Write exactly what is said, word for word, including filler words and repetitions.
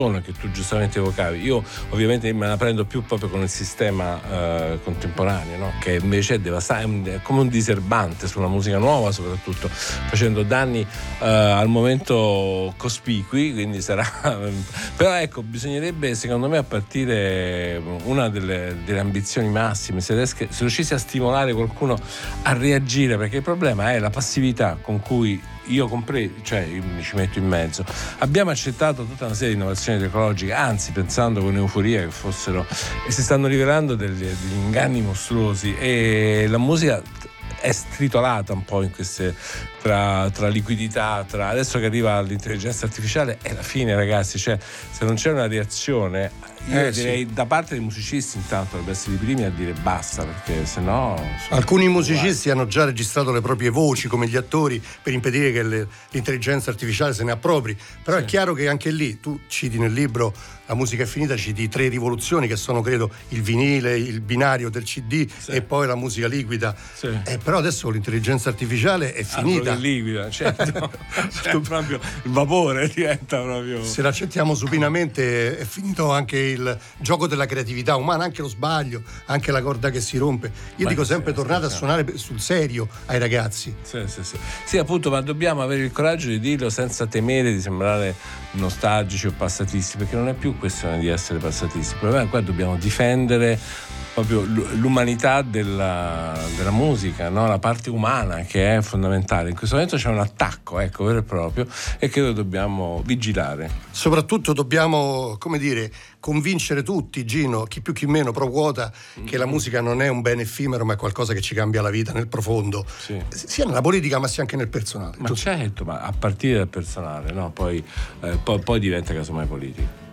che tu giustamente evocavi. Io ovviamente me la prendo più proprio con il sistema eh, contemporaneo, no? Che invece è devastante, è come un diserbante sulla musica nuova, soprattutto facendo danni eh, al momento cospicui, quindi sarà però ecco, bisognerebbe secondo me a partire una delle, delle ambizioni massime, se, riesca, se riuscissi a stimolare qualcuno a reagire, perché il problema è la passività con cui io compreso, cioè io mi ci metto in mezzo. Abbiamo accettato tutta una serie di innovazioni tecnologiche, anzi pensando con euforia che fossero, e si stanno rivelando degli, degli inganni mostruosi, e la musica è stritolata un po' in queste tra, tra liquidità, tra adesso che arriva l'intelligenza artificiale è la fine, ragazzi, cioè se non c'è una reazione io eh, direi sì. Da parte dei musicisti intanto dovrebbe essere i primi a dire basta, perché sennò alcuni musicisti guarda. hanno già registrato le proprie voci come gli attori per impedire che le, l'intelligenza artificiale se ne appropri, però sì. È chiaro che anche lì tu citi nel libro La musica è finita, citi tre rivoluzioni che sono credo il vinile, il binario del C D sì. E poi la musica liquida sì. eh, però adesso l'intelligenza artificiale è finita. Altro che liquida, certo. Cioè, proprio il vapore diventa proprio, se l'accettiamo supinamente è finito anche il gioco della creatività umana, anche lo sbaglio, anche la corda che si rompe. Io ma dico sempre sì, tornate sì, a suonare sul serio ai ragazzi. Sì, sì, sì. Sì, appunto, ma dobbiamo avere il coraggio di dirlo senza temere di sembrare nostalgici o passatisti, perché non è più questione di essere passatisti. Il problema è che qua dobbiamo difendere proprio l'umanità della, della musica, no? La parte umana che è fondamentale. In questo momento c'è un attacco, ecco, vero e proprio, e che dobbiamo vigilare. Soprattutto dobbiamo, come dire, convincere tutti, Gino, chi più chi meno, pro quota, mm-hmm. che la musica non è un bene effimero, ma è qualcosa che ci cambia la vita nel profondo, sì. Sia nella politica ma sia anche nel personale. Ma certo, ma a partire dal personale, no? Poi, eh, poi, poi diventa casomai politica.